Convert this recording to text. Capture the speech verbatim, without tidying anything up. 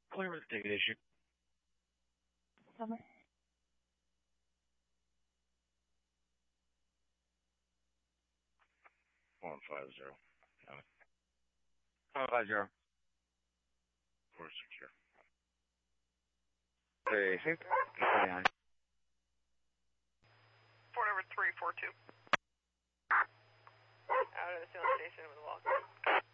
Clearance ticket issue. Summer. One five zero. One five zero. Four secure. Three six. Nine. Fort over three four two. Out of the ceiling station with a walk.